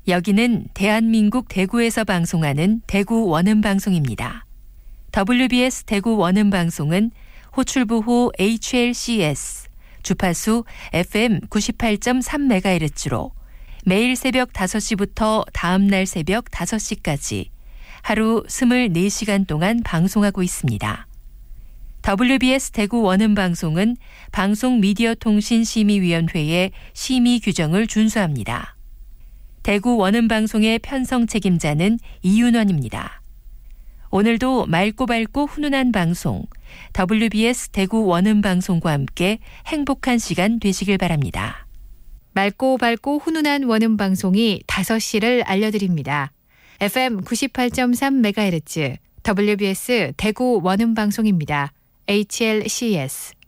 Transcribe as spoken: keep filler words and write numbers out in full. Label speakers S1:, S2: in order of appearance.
S1: 여기는 대한민국 대구에서 방송하는 대구 원음방송입니다. 더블유비에스 대구 원음방송은 호출부호 에이치엘씨에스, 주파수 에프엠 구십팔 점 삼 메가헤르츠로 매일 새벽 다섯 시부터 다음 날 새벽 다섯 시까지 하루 이십사 시간 동안 방송하고 있습니다. 더블유비에스 대구 원음방송은 방송미디어통신심의위원회의 심의 규정을 준수합니다. 대구 원음방송의 편성 책임자는 이윤원입니다. 오늘도 맑고 밝고 훈훈한 방송, 더블유비에스 대구 원음방송과 함께 행복한 시간 되시길 바랍니다.
S2: 맑고 밝고 훈훈한 원음방송이 다섯 시를 알려드립니다. 에프엠 구십팔 점 삼 메가헤르츠 더블유비에스 대구 원음방송입니다. 에이치엘씨에스